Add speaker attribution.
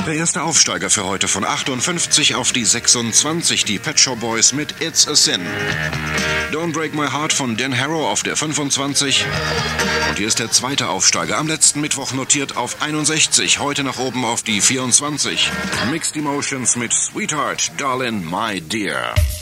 Speaker 1: Der erste Aufsteiger für heute von 58 auf die 26, die Pet Shop Boys mit It's a Sin. Don't Break My Heart von Dan Harrow auf der 25. Und hier ist der zweite Aufsteiger, am letzten Mittwoch notiert auf 61, heute nach oben auf die 24. Mixed Emotions mit Sweetheart, Darling, My Dear.